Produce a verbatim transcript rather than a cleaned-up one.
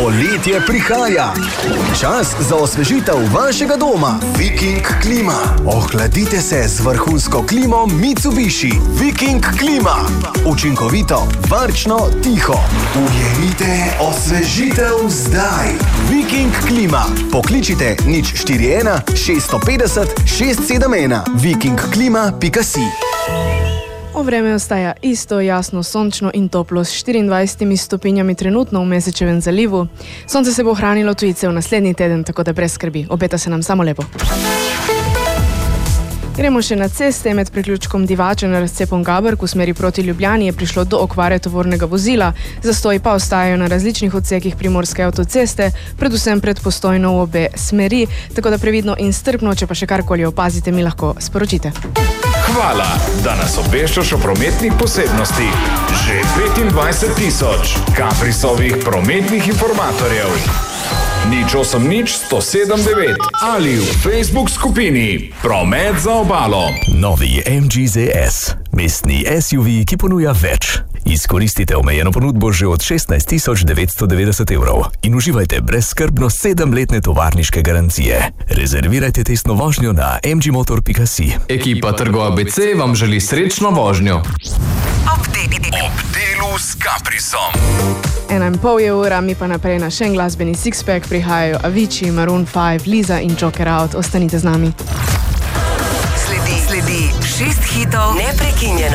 Poletje prihaja. Čas za osvežitev vašega doma. Viking klima. Ohladite se z vrhunsko klimo Mitsubishi. Viking klima. Učinkovito, varčno, tiho. Ujemite osvežitev zdaj. Viking klima. Pokličite nič štiri ena šest pet nula šest sedem ena. viking klima pika si. O vreme ostaja isto, jasno, sončno in toplo s štiriindvajsetimi stopinjami trenutno v Mesečevem zalivu. Sonce se bo ohranilo tudi cel naslednji teden, tako da brez skrbi. Obeta se nam samo lepo. Gremo še na ceste. Med priključkom Divača na razcepom Gaberk v smeri proti Ljubljani je prišlo do okvare tovornega vozila. Zastoji pa ostajajo na različnih odsekih primorske avtoceste, predvsem pred Postojno v obe smeri, tako da previdno in strpno, če pa še karkoli opazite, mi lahko sporočite. Hvala, da nas obveščaš o prometnih posebnostih. Že petindvajset tisoč Caprisovih prometnih informatorjev. Nič osem nič sto sedem devet ali v Facebook skupini Promet za obalo. Novi M G Z S. Mestni S U V, ki ponuja več. Izkoristite omejeno ponudbo že od šestnajst tisoč devetsto devetdeset evrov in uživajte brezskrbno sedemletne tovarniške garancije. Rezervirajte testno vožnjo na em gi motor pika si. Ekipa Trgo A B C vam želi srečno vožnjo. Ob delu s Caprisom. Ena in pol je ura, mi pa naprej na še en glasbeni six-pack. Prihajajo Avicii, Maroon five, Liza in Joker Out. Ostanite z nami. Sledi, sledi šest hitov neprekinjeno.